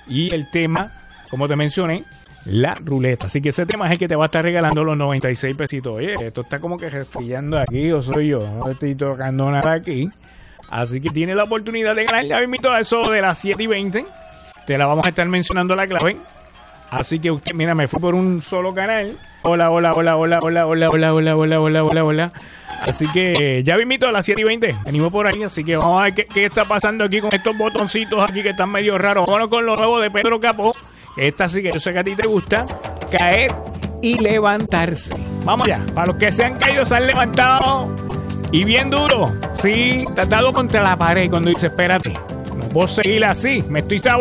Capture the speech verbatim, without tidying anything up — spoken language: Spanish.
Y el tema, como te mencioné, la ruleta. Así que ese tema es el que te va a estar regalando los noventa y seis pesitos. Oye, esto está como que respirando aquí, o soy yo. No estoy tocando nada aquí. Así que tiene la oportunidad de ganar. Ya invito a eso de las siete y veinte. Te la vamos a estar mencionando la clave. Así que usted, mira, me fui por un solo canal. Hola, hola, hola, hola, hola, hola, hola, hola, hola, hola, hola, hola. Así que ya me invito a las siete y veinte. Venimos por ahí, así que vamos a ver qué, qué está pasando aquí con estos botoncitos aquí que están medio raros. Vámonos con lo nuevo de Pedro Capó. Esta sí que yo sé que a ti te gusta. Caer y levantarse. Vamos ya. Para los que se han caído, se han levantado. Y bien duro. Sí, te has dado contra la pared cuando dices, espérate, no puedo seguir así. Me estoy saboreando.